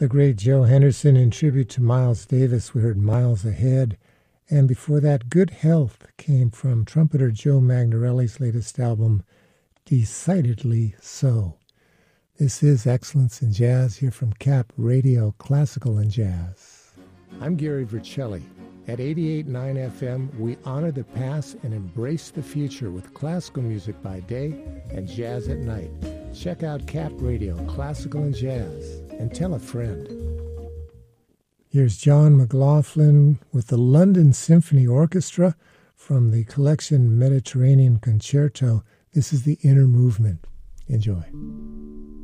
The great Joe Henderson in tribute to Miles Davis. We heard Miles Ahead. And before that, Good Health came from trumpeter Joe Magnarelli's latest album, Decidedly So. This is Excellence in Jazz here from Cap Radio, Classical and Jazz. I'm Gary Vercelli. At 88.9 FM, we honor the past and embrace the future with classical music by day and jazz at night. Check out Cap Radio, Classical and Jazz, and tell a friend. Here's John McLaughlin with the London Symphony Orchestra from the collection Mediterranean Concerto. This is the Inner Movement. Enjoy.